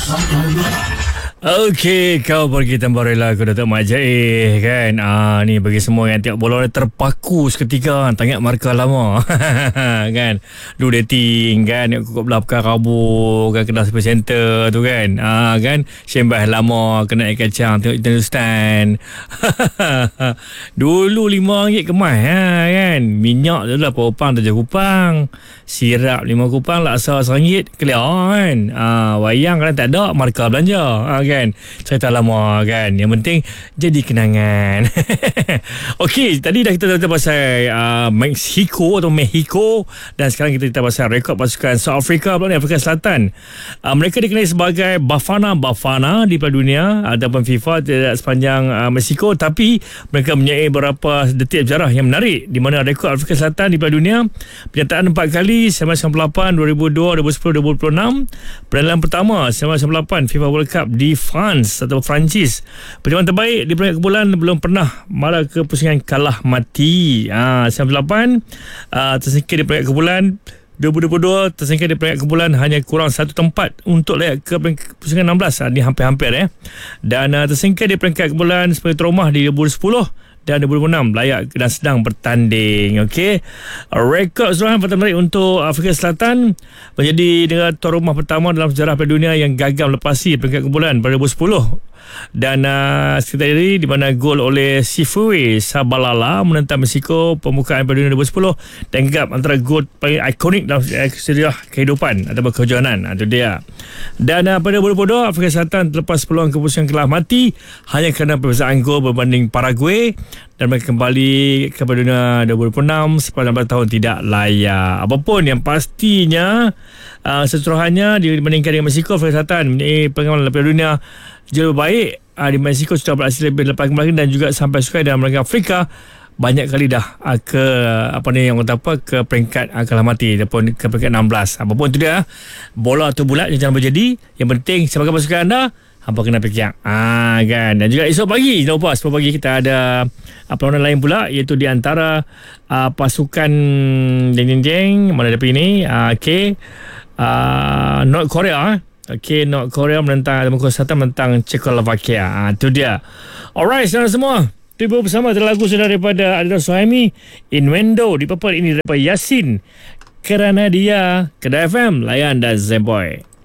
Okey, kau pergi Tambarela, aku Datuk Mat Jaih kan. Ni bagi semua yang tengok bola terpaku seketika, tengok markah lama. Kan. Dulu dating kan, kau belah pekan Rabu kan, kena Super Center tu kan. Kan, sembah lama kena air kacang tengok Hindustan. Dulu RM5 kemas kan. Minyak tu lah Kupang tu je Kupang. Sirap 5 kupang, laksa RM1 clear kan. Wayang kalau tak ada, markah belanja kan. Cerita lama kan. Yang penting jadi kenangan. Okey, tadi dah kita cerita pasal Mexico atau Mexico, dan sekarang kita cerita pasal rekod pasukan South Africa pula ni, Afrika Selatan. Mereka dikenali sebagai Bafana di Piala Dunia ataupun FIFA tidak sepanjang Mexico, tapi mereka mempunyai beberapa detik sejarah yang menarik di mana rekod Afrika Selatan di Piala Dunia penyertaan 4 kali, 1998, 2002, 2010, 2026. Penilaian pertama 1998 FIFA World Cup di France atau Perancis. Pencapaian terbaik di peringkat kumpulan belum pernah malah ke pusingan kalah mati. 1998 tersingkir di peringkat kumpulan. 2022 tersingkir di peringkat kumpulan, hanya kurang satu tempat untuk layak ke pusingan 16. Ini hampir-hampir Dan tersingkir di peringkat kumpulan sebagai tuan rumah di 2010 dan 2006 layak dan sedang bertanding. Okey, rekod keseluruhan pertama menarik untuk Afrika Selatan, menjadi negara tuan rumah pertama dalam sejarah Piala Dunia yang gagal melepasi peringkat kumpulan pada 2010. Dan sekitar diri di mana gol oleh Sifue Sabalala menentang Mexico pembukaan Piala Dunia 2010 dan gap antara gol paling ikonik dalam sejarah kehidupan atau kejohanan. Itu dia. Dan pada 2022 Afrika Selatan terlepas peluang ke pusingan kalah mati hanya kerana perbezaan gol berbanding Paraguay, dan mereka kembali ke Piala Dunia 2026 sepanjang 16 tahun tidak layak. Apapun yang pastinya sesuruhannya dibandingkan dengan Mexico, Afrika Selatan pengalaman Piala Dunia jauh lebih baik. Di Mexico sudah berhasil lebih lepas kembali dan juga sampai sukai dalam rangka Afrika banyak kali dah ke ke peringkat kalah mati ataupun ke peringkat 16. Apapun itu dia, bola tu bulat jangan berjadi. Yang penting sebagai pasukan anda, hampa kena fikir kan. Dan juga esok pagi, jangan lupa esok pagi kita ada perlawanan lain pula, iaitu di antara pasukan jeng mana depan ini North Korea. Okey, North Korea menentang Czechoslovakia. Itu dia. Alright, saudara semua, tiba bersama lagu sudah daripada Adila Suhaimi, Innuendo. Di Purple ini daripada Yasin. Kerana dia Kedai FM, layan dan Zemboy.